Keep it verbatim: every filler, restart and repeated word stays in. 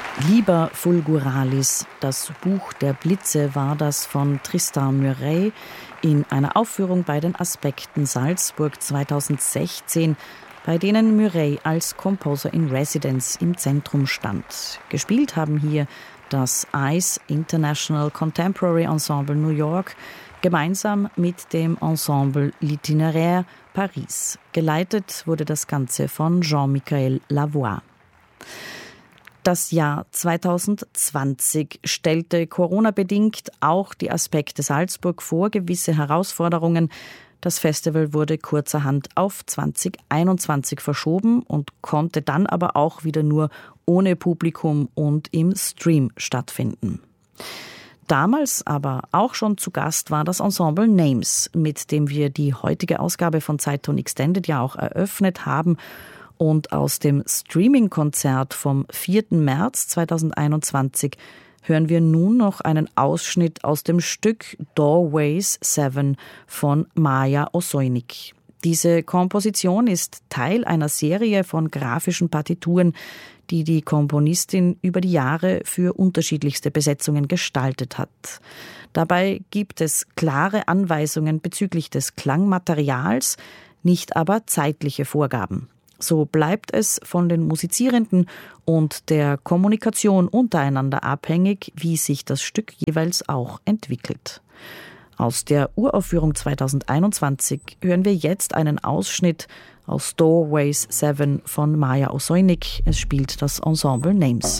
Liber Fulguralis, das Buch der Blitze, war das von Tristan Murray in einer Aufführung bei den Aspekten Salzburg zweitausendsechzehn, bei denen Murray als Composer in Residence im Zentrum stand. Gespielt haben hier das I C E International Contemporary Ensemble New York gemeinsam mit dem Ensemble L'Itinéraire Paris. Geleitet wurde das Ganze von Jean-Michel Lavoie. Das Jahr zweitausendzwanzig stellte Corona-bedingt auch die Aspekte Salzburg vor gewisse Herausforderungen. Das Festival wurde kurzerhand auf zwanzig einundzwanzig verschoben und konnte dann aber auch wieder nur ohne Publikum und im Stream stattfinden. Damals aber auch schon zu Gast war das Ensemble Names, mit dem wir die heutige Ausgabe von Zeitton Extended ja auch eröffnet haben. Und aus dem Streaming-Konzert vom vierten März zweitausendeinundzwanzig hören wir nun noch einen Ausschnitt aus dem Stück Doorways Seven von Maja Osoinik. Diese Komposition ist Teil einer Serie von grafischen Partituren, die die Komponistin über die Jahre für unterschiedlichste Besetzungen gestaltet hat. Dabei gibt es klare Anweisungen bezüglich des Klangmaterials, nicht aber zeitliche Vorgaben. So bleibt es von den Musizierenden und der Kommunikation untereinander abhängig, wie sich das Stück jeweils auch entwickelt. Aus der Uraufführung zweitausendeinundzwanzig hören wir jetzt einen Ausschnitt aus Doorways Seven von Maja Osoinik. Es spielt das Ensemble Names.